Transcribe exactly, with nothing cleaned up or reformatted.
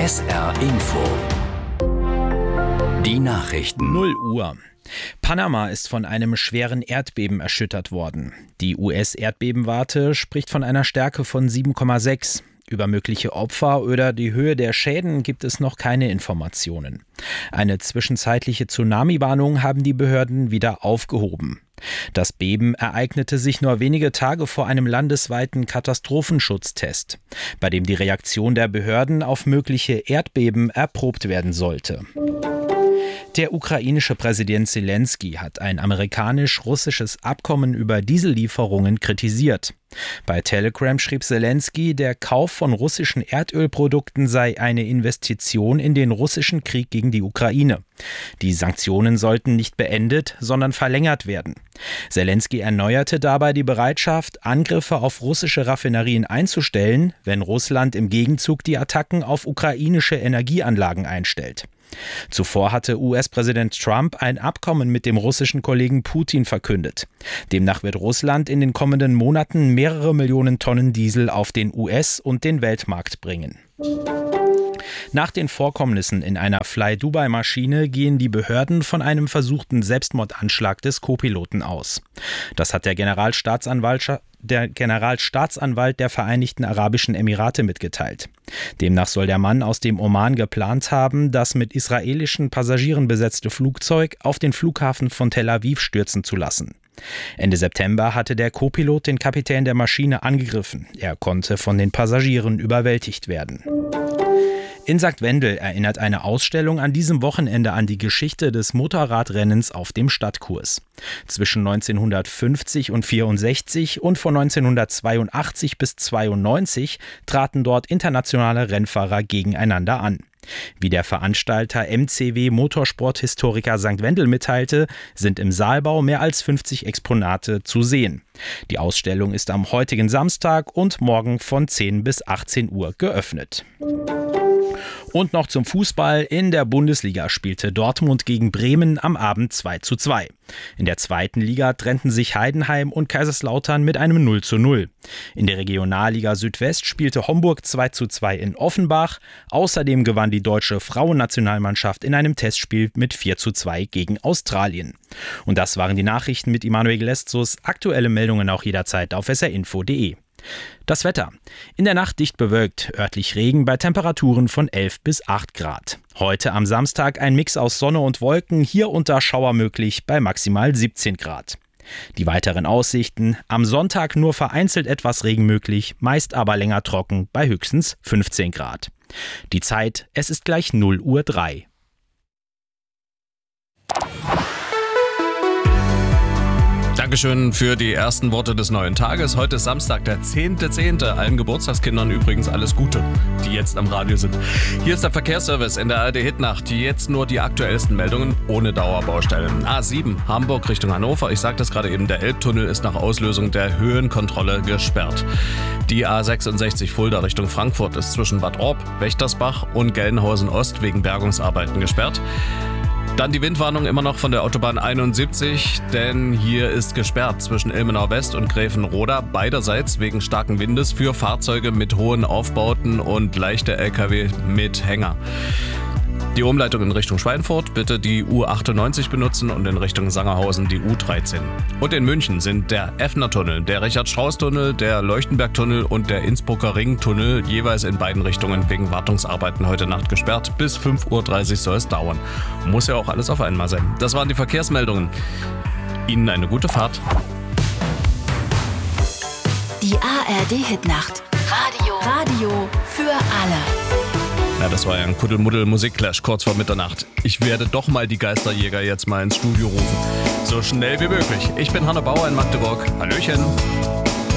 S R Info. Die Nachrichten. null Uhr. Panama ist von einem schweren Erdbeben erschüttert worden. Die U S-Erdbebenwarte spricht von einer Stärke von sieben Komma sechs. Über mögliche Opfer oder die Höhe der Schäden gibt es noch keine Informationen. Eine zwischenzeitliche Tsunami-Warnung haben die Behörden wieder aufgehoben. Das Beben ereignete sich nur wenige Tage vor einem landesweiten Katastrophenschutztest, bei dem die Reaktion der Behörden auf mögliche Erdbeben erprobt werden sollte. Der ukrainische Präsident Zelensky hat ein amerikanisch-russisches Abkommen über Diesellieferungen kritisiert. Bei Telegram schrieb Zelensky, der Kauf von russischen Erdölprodukten sei eine Investition in den russischen Krieg gegen die Ukraine. Die Sanktionen sollten nicht beendet, sondern verlängert werden. Zelensky erneuerte dabei die Bereitschaft, Angriffe auf russische Raffinerien einzustellen, wenn Russland im Gegenzug die Attacken auf ukrainische Energieanlagen einstellt. Zuvor hatte U S-Präsident Trump ein Abkommen mit dem russischen Kollegen Putin verkündet. Demnach wird Russland in den kommenden Monaten mehrere Millionen Tonnen Diesel auf den U S- und den Weltmarkt bringen. Nach den Vorkommnissen in einer Fly-Dubai-Maschine gehen die Behörden von einem versuchten Selbstmordanschlag des Co-Piloten aus. Das hat der Generalstaatsanwalt, der Generalstaatsanwalt der Vereinigten Arabischen Emirate mitgeteilt. Demnach soll der Mann aus dem Oman geplant haben, das mit israelischen Passagieren besetzte Flugzeug auf den Flughafen von Tel Aviv stürzen zu lassen. Ende September hatte der Co-Pilot den Kapitän der Maschine angegriffen. Er konnte von den Passagieren überwältigt werden. In Sankt Wendel erinnert eine Ausstellung an diesem Wochenende an die Geschichte des Motorradrennens auf dem Stadtkurs. Zwischen neunzehnhundertfünfzig und vierundsechzig und von neunzehnhundertzweiundachtzig bis zweiundneunzig traten dort internationale Rennfahrer gegeneinander an. Wie der Veranstalter M C W Motorsporthistoriker Sankt Wendel mitteilte, sind im Saalbau mehr als fünfzig Exponate zu sehen. Die Ausstellung ist am heutigen Samstag und morgen von zehn bis achtzehn Uhr geöffnet. Und noch zum Fußball. In der Bundesliga spielte Dortmund gegen Bremen am Abend zwei zu zwei. In der zweiten Liga trennten sich Heidenheim und Kaiserslautern mit einem null zu null. In der Regionalliga Südwest spielte Homburg zwei zu zwei in Offenbach. Außerdem gewann die deutsche Frauennationalmannschaft in einem Testspiel mit vier zu zwei gegen Australien. Und das waren die Nachrichten mit Immanuel Gleszus. Aktuelle Meldungen auch jederzeit auf s r info punkt d e. Das Wetter. In der Nacht dicht bewölkt, örtlich Regen bei Temperaturen von elf bis acht Grad. Heute am Samstag ein Mix aus Sonne und Wolken, hier und da Schauer möglich bei maximal siebzehn Grad. Die weiteren Aussichten: am Sonntag nur vereinzelt etwas Regen möglich, meist aber länger trocken bei höchstens fünfzehn Grad. Die Zeit, es ist gleich null Uhr drei. Dankeschön für die ersten Worte des neuen Tages. Heute ist Samstag, der zehnter zehnte Allen Geburtstagskindern übrigens alles Gute, die jetzt am Radio sind. Hier ist der Verkehrsservice in der A R D-Hitnacht. Jetzt nur die aktuellsten Meldungen ohne Dauerbaustellen. A sieben, Hamburg Richtung Hannover. Ich sagte es gerade eben, der Elbtunnel ist nach Auslösung der Höhenkontrolle gesperrt. Die A sechsundsechzig Fulda Richtung Frankfurt ist zwischen Bad Orb, Wächtersbach und Gelnhausen Ost wegen Bergungsarbeiten gesperrt. Dann die Windwarnung immer noch von der Autobahn einundsiebzig, denn hier ist gesperrt zwischen Ilmenau West und Gräfenroda, beiderseits wegen starken Windes für Fahrzeuge mit hohen Aufbauten und leichte L K W mit Hänger. Die Umleitung in Richtung Schweinfurt bitte die U achtundneunzig benutzen und in Richtung Sangerhausen die U dreizehn. Und in München sind der Effner-Tunnel, der Richard-Strauß-Tunnel, der Leuchtenberg-Tunnel und der Innsbrucker Ring-Tunnel jeweils in beiden Richtungen wegen Wartungsarbeiten heute Nacht gesperrt. Bis fünf Uhr dreißig soll es dauern. Muss ja auch alles auf einmal sein. Das waren die Verkehrsmeldungen. Ihnen eine gute Fahrt. Die A R D-Hitnacht. Radio. Radio für alle. Ja, das war ja ein Kuddelmuddel-Musikclash kurz vor Mitternacht. Ich werde doch mal die Geisterjäger jetzt mal ins Studio rufen. So schnell wie möglich. Ich bin Hanno Bauer in Magdeburg. Hallöchen.